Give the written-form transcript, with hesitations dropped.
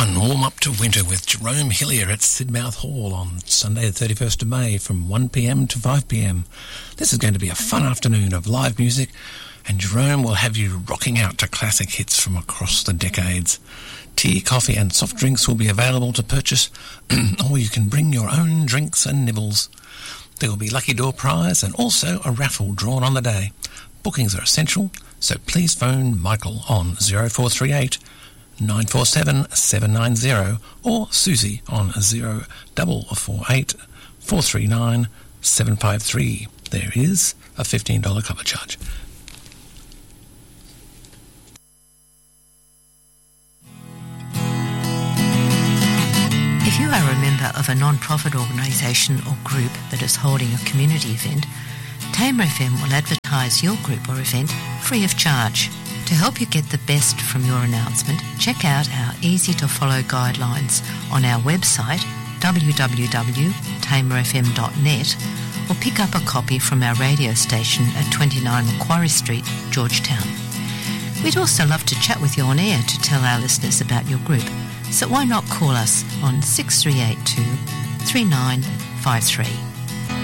and warm up to winter with Jerome Hillier at Sidmouth Hall on Sunday the 31st of May from 1pm to 5pm. This is going to be a fun afternoon of live music, and Jerome will have you rocking out to classic hits from across the decades. Tea, coffee and soft drinks will be available to purchase, or you can bring your own drinks and nibbles. There will be lucky door prize and also a raffle drawn on the day. Bookings are essential, so please phone Michael on 0438 947 790 or Susie on 0448 439 753. There is a $15 cover charge. If you are a member of a non-profit organisation or group that is holding a community event, Tamer FM will advertise your group or event free of charge. To help you get the best from your announcement, check out our easy-to-follow guidelines on our website www.tamerfm.net or pick up a copy from our radio station at 29 Macquarie Street, Georgetown. We'd also love to chat with you on air to tell our listeners about your group, so why not call us on 6382 3953.